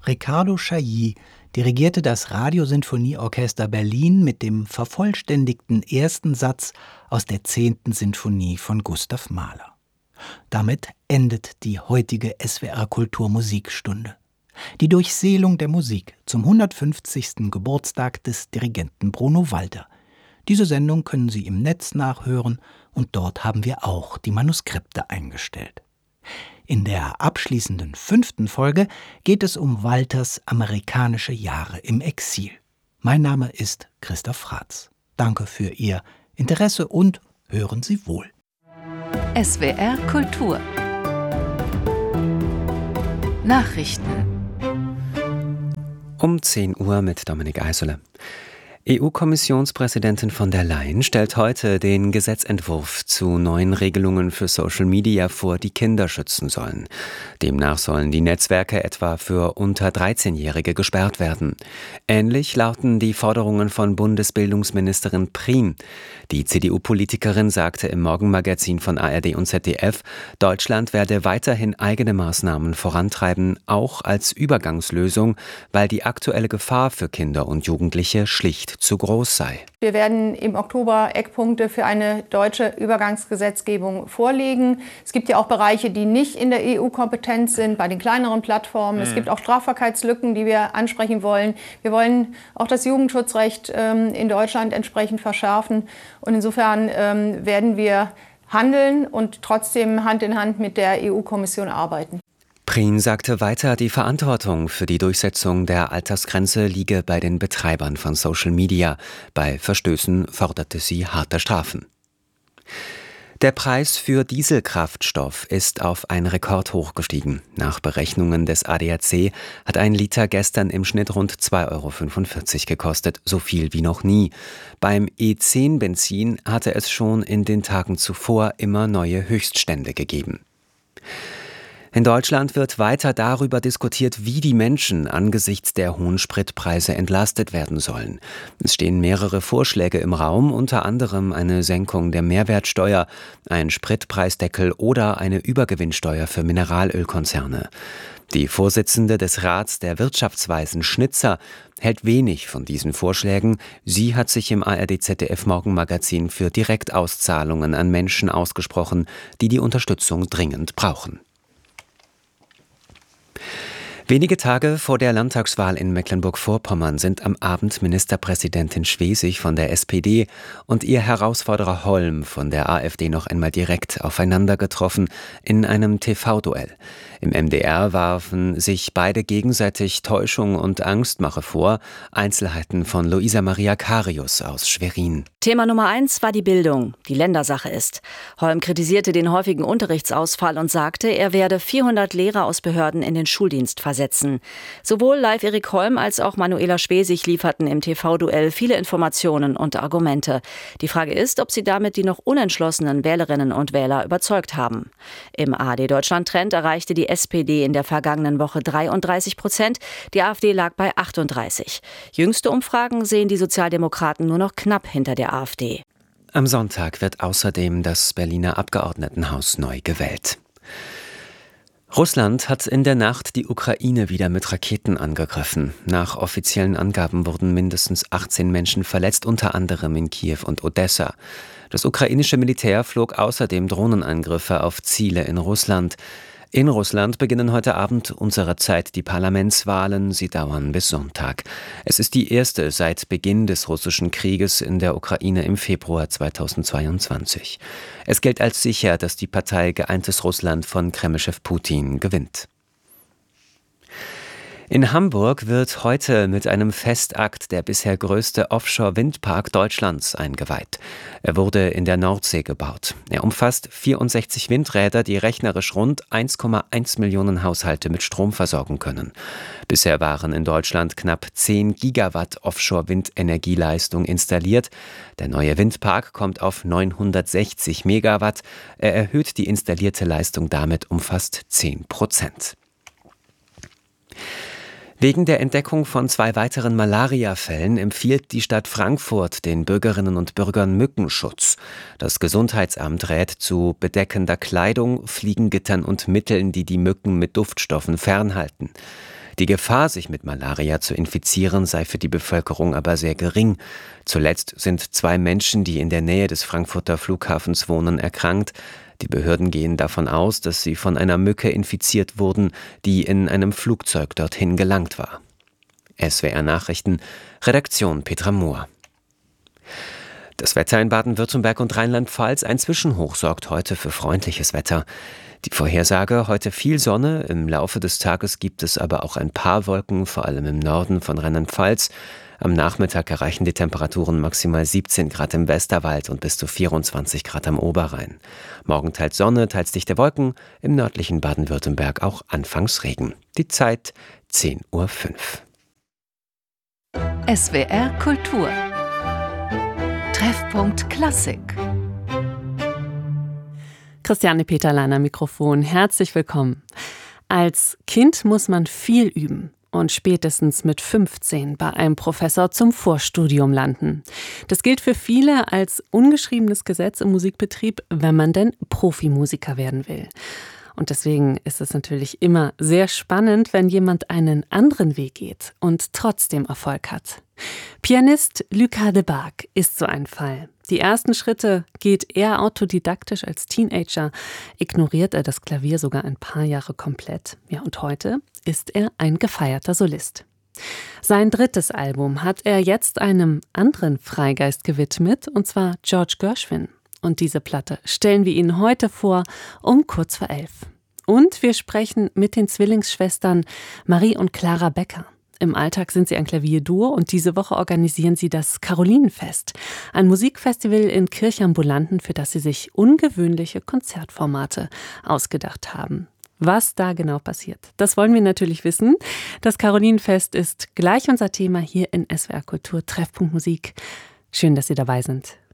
Ricardo Chailly dirigierte das Radiosinfonieorchester Berlin mit dem vervollständigten ersten Satz aus der 10. Sinfonie von Gustav Mahler. Damit endet die heutige SWR Kultur Musikstunde. Die Durchseelung der Musik zum 150. Geburtstag des Dirigenten Bruno Walter. Diese Sendung können Sie im Netz nachhören und dort haben wir auch die Manuskripte eingestellt. In der abschließenden 5. Folge geht es um Walters amerikanische Jahre im Exil. Mein Name ist Christoph Fratz. Danke für Ihr Interesse und hören Sie wohl. SWR Kultur Nachrichten um 10 Uhr mit Dominik Eisele. EU-Kommissionspräsidentin von der Leyen stellt heute den Gesetzentwurf zu neuen Regelungen für Social Media vor, die Kinder schützen sollen. Demnach sollen die Netzwerke etwa für unter 13-Jährige gesperrt werden. Ähnlich lauten die Forderungen von Bundesbildungsministerin Prien. Die CDU-Politikerin sagte im Morgenmagazin von ARD und ZDF, Deutschland werde weiterhin eigene Maßnahmen vorantreiben, auch als Übergangslösung, weil die aktuelle Gefahr für Kinder und Jugendliche schlicht zu groß sei. Wir werden im Oktober Eckpunkte für eine deutsche Übergangsgesetzgebung vorlegen. Es gibt ja auch Bereiche, die nicht in der EU-Kompetenz sind, bei den kleineren Plattformen. Es gibt auch Strafbarkeitslücken, die wir ansprechen wollen. Wir wollen auch das Jugendschutzrecht in Deutschland entsprechend verschärfen. Und insofern werden wir handeln und trotzdem Hand in Hand mit der EU-Kommission arbeiten. Prien sagte weiter, die Verantwortung für die Durchsetzung der Altersgrenze liege bei den Betreibern von Social Media. Bei Verstößen forderte sie harte Strafen. Der Preis für Dieselkraftstoff ist auf ein Rekordhoch gestiegen. Nach Berechnungen des ADAC hat ein Liter gestern im Schnitt rund 2,45 € gekostet, so viel wie noch nie. Beim E10-Benzin hatte es schon in den Tagen zuvor immer neue Höchststände gegeben. In Deutschland wird weiter darüber diskutiert, wie die Menschen angesichts der hohen Spritpreise entlastet werden sollen. Es stehen mehrere Vorschläge im Raum, unter anderem eine Senkung der Mehrwertsteuer, ein Spritpreisdeckel oder eine Übergewinnsteuer für Mineralölkonzerne. Die Vorsitzende des Rats der Wirtschaftsweisen, Schnitzer, hält wenig von diesen Vorschlägen. Sie hat sich im ARD-ZDF-Morgenmagazin für Direktauszahlungen an Menschen ausgesprochen, die die Unterstützung dringend brauchen. Wenige Tage vor der Landtagswahl in Mecklenburg-Vorpommern sind am Abend Ministerpräsidentin Schwesig von der SPD und ihr Herausforderer Holm von der AfD noch einmal direkt aufeinander getroffen in einem TV-Duell. Im MDR warfen sich beide gegenseitig Täuschung und Angstmache vor. Einzelheiten von Luisa Maria Karius aus Schwerin. Thema Nummer 1 war die Bildung, die Ländersache ist. Holm kritisierte den häufigen Unterrichtsausfall und sagte, er werde 400 Lehrer aus Behörden in den Schuldienst versetzen. Sowohl Live Erik Holm als auch Manuela Schwesig lieferten im TV-Duell viele Informationen und Argumente. Die Frage ist, ob sie damit die noch unentschlossenen Wählerinnen und Wähler überzeugt haben. Im ARD-Deutschland-Trend erreichte die SPD in der vergangenen Woche 33%, die AfD lag bei 38%. Jüngste Umfragen sehen die Sozialdemokraten nur noch knapp hinter der AfD. Am Sonntag wird außerdem das Berliner Abgeordnetenhaus neu gewählt. Russland hat in der Nacht die Ukraine wieder mit Raketen angegriffen. Nach offiziellen Angaben wurden mindestens 18 Menschen verletzt, unter anderem in Kiew und Odessa. Das ukrainische Militär flog außerdem Drohnenangriffe auf Ziele in Russland. In Russland beginnen heute Abend unserer Zeit die Parlamentswahlen. Sie dauern bis Sonntag. Es ist die erste seit Beginn des russischen Krieges in der Ukraine im Februar 2022. Es gilt als sicher, dass die Partei Geeintes Russland von Kremlchef Putin gewinnt. In Hamburg wird heute mit einem Festakt der bisher größte Offshore-Windpark Deutschlands eingeweiht. Er wurde in der Nordsee gebaut. Er umfasst 64 Windräder, die rechnerisch rund 1,1 Millionen Haushalte mit Strom versorgen können. Bisher waren in Deutschland knapp 10 Gigawatt Offshore-Windenergieleistung installiert. Der neue Windpark kommt auf 960 Megawatt. Er erhöht die installierte Leistung damit um fast 10%. Wegen der Entdeckung von 2 weiteren Malaria-Fällen empfiehlt die Stadt Frankfurt den Bürgerinnen und Bürgern Mückenschutz. Das Gesundheitsamt rät zu bedeckender Kleidung, Fliegengittern und Mitteln, die die Mücken mit Duftstoffen fernhalten. Die Gefahr, sich mit Malaria zu infizieren, sei für die Bevölkerung aber sehr gering. Zuletzt sind 2 Menschen, die in der Nähe des Frankfurter Flughafens wohnen, erkrankt. Die Behörden gehen davon aus, dass sie von einer Mücke infiziert wurden, die in einem Flugzeug dorthin gelangt war. SWR Nachrichten, Redaktion Petra Mohr. Das Wetter in Baden-Württemberg und Rheinland-Pfalz, ein Zwischenhoch sorgt heute für freundliches Wetter. Die Vorhersage: heute viel Sonne, im Laufe des Tages gibt es aber auch ein paar Wolken, vor allem im Norden von Rheinland-Pfalz. Am Nachmittag erreichen die Temperaturen maximal 17 Grad im Westerwald und bis zu 24 Grad am Oberrhein. Morgen teils Sonne, teils dichte Wolken, im nördlichen Baden-Württemberg auch anfangs Regen. Die Zeit 10:05 Uhr. SWR Kultur. Treffpunkt Klassik. Christiane Peterlein, Mikrofon. Herzlich willkommen. Als Kind muss man viel üben und spätestens mit 15 bei einem Professor zum Vorstudium landen. Das gilt für viele als ungeschriebenes Gesetz im Musikbetrieb, wenn man denn Profimusiker werden will. Und deswegen ist es natürlich immer sehr spannend, wenn jemand einen anderen Weg geht und trotzdem Erfolg hat. Pianist Lucas Debargue ist so ein Fall. Die ersten Schritte geht er autodidaktisch als Teenager, ignoriert er das Klavier sogar ein paar Jahre komplett. Ja, und heute ist er ein gefeierter Solist. Sein 3. Album hat er jetzt einem anderen Freigeist gewidmet, und zwar George Gershwin. Und diese Platte stellen wir Ihnen heute vor, um kurz vor 11. Und wir sprechen mit den Zwillingsschwestern Marie und Clara Becker. Im Alltag sind sie ein Klavierduo und diese Woche organisieren sie das Karolinenfest, ein Musikfestival in Kirchambulanten, für das sie sich ungewöhnliche Konzertformate ausgedacht haben. Was da genau passiert, das wollen wir natürlich wissen. Das Karolinenfest ist gleich unser Thema hier in SWR Kultur Treffpunkt Musik. Schön, dass Sie dabei sind.